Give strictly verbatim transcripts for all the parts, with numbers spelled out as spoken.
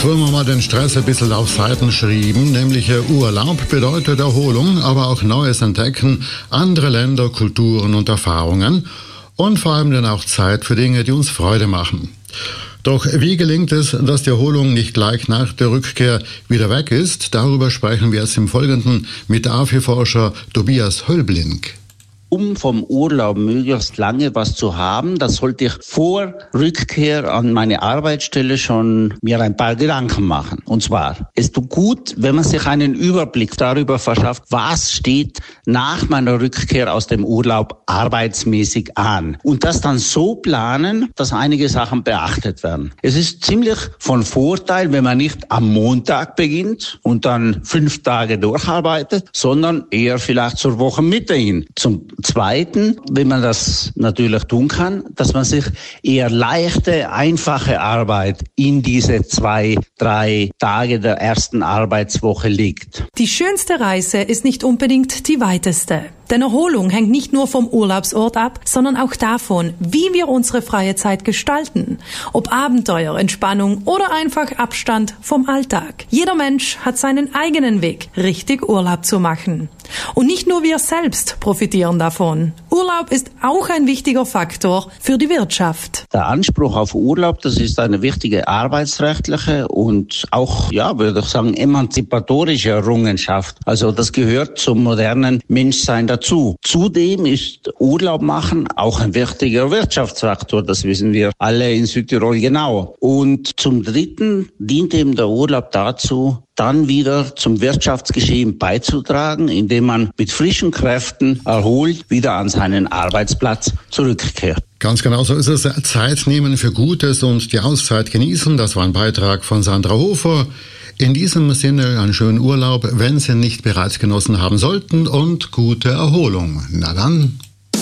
wo wir mal den Stress ein bisschen auf Seiten schrieben, nämlich Urlaub bedeutet Erholung, aber auch Neues entdecken, andere Länder, Kulturen und Erfahrungen und vor allem dann auch Zeit für Dinge, die uns Freude machen. Doch wie gelingt es, dass die Erholung nicht gleich nach der Rückkehr wieder weg ist? Darüber sprechen wir jetzt im Folgenden mit A F I-Forscher Tobias Hölblink. Um vom Urlaub möglichst lange was zu haben, das sollte ich vor Rückkehr an meine Arbeitsstelle schon mir ein paar Gedanken machen. Und zwar, es tut gut, wenn man sich einen Überblick darüber verschafft, was steht nach meiner Rückkehr aus dem Urlaub arbeitsmäßig an. Und das dann so planen, dass einige Sachen beachtet werden. Es ist ziemlich von Vorteil, wenn man nicht am Montag beginnt und dann fünf Tage durcharbeitet, sondern eher vielleicht zur Wochenmitte hin. Zum Zweiten, wenn man das natürlich tun kann, dass man sich eher leichte, einfache Arbeit in diese zwei, drei Tage der ersten Arbeitswoche legt. Die schönste Reise ist nicht unbedingt die weiteste. Denn Erholung hängt nicht nur vom Urlaubsort ab, sondern auch davon, wie wir unsere freie Zeit gestalten. Ob Abenteuer, Entspannung oder einfach Abstand vom Alltag. Jeder Mensch hat seinen eigenen Weg, richtig Urlaub zu machen. Und nicht nur wir selbst profitieren davon. Urlaub ist auch ein wichtiger Faktor für die Wirtschaft. Der Anspruch auf Urlaub, das ist eine wichtige arbeitsrechtliche und auch, ja, würde ich sagen, emanzipatorische Errungenschaft. Also das gehört zum modernen Menschsein dazu. Zudem ist Urlaub machen auch ein wichtiger Wirtschaftsfaktor. Das wissen wir alle in Südtirol genau. Und zum Dritten dient eben der Urlaub dazu, dann wieder zum Wirtschaftsgeschehen beizutragen, indem man mit frischen Kräften erholt wieder an seinen Arbeitsplatz zurückkehrt. Ganz genau so ist es. Zeit nehmen für Gutes und die Auszeit genießen. Das war ein Beitrag von Sandra Hofer. In diesem Sinne einen schönen Urlaub, wenn Sie nicht bereits genossen haben sollten, und gute Erholung. Na dann.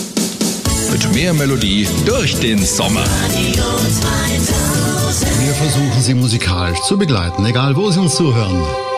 Mit mehr Melodie durch den Sommer. Wir versuchen Sie musikalisch zu begleiten, egal wo Sie uns zuhören.